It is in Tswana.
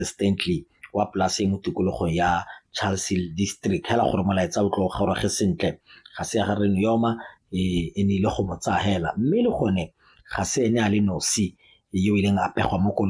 Stanley wa polase mo tikologong ya Charles Hill District hela gore molaetsa o tlo goroge sentle ga se ga re Neoma e ne ile go mo tsahela mme le gone ga se ene a le nosi yo ileng a pegwa mo